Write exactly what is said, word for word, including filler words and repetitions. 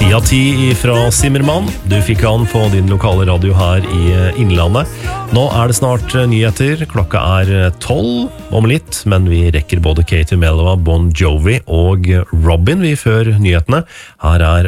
Ti av ti fra Zimmermann. Du fikk han på din lokale radio her i Innlandet. Nå er det snart nyheter. Klokka er tolv om litt, men vi rekker både Katie Melua, Bon Jovi og Robin vi før nyhetene. Her er